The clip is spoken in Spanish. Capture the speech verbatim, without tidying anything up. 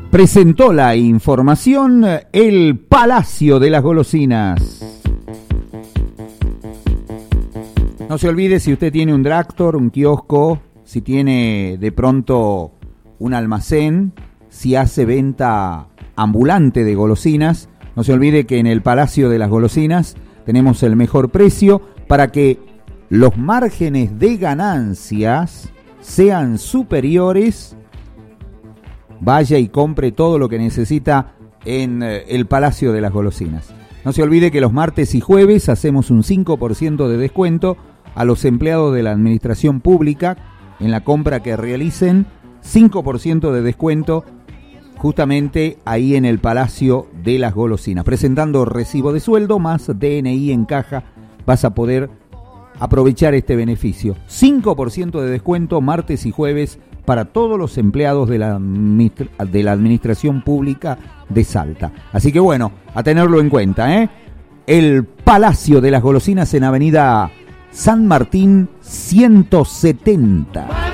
presentó la información el Palacio de las Golosinas. No se olvide, si usted tiene un drugstore, un kiosco, si tiene de pronto un almacén, si hace venta ambulante de golosinas, no se olvide que en el Palacio de las Golosinas tenemos el mejor precio para que los márgenes de ganancias sean superiores. Vaya y compre todo lo que necesita en el Palacio de las Golosinas. No se olvide que los martes y jueves hacemos un cinco por ciento de descuento a los empleados de la administración pública en la compra que realicen, cinco por ciento de descuento justamente ahí en el Palacio de las Golosinas. Presentando recibo de sueldo más D N I en caja, vas a poder aprovechar este beneficio. cinco por ciento de descuento martes y jueves para todos los empleados de la, de la administración pública de Salta. Así que bueno, a tenerlo en cuenta, ¿eh? El Palacio de las Golosinas en Avenida San Martín ciento setenta.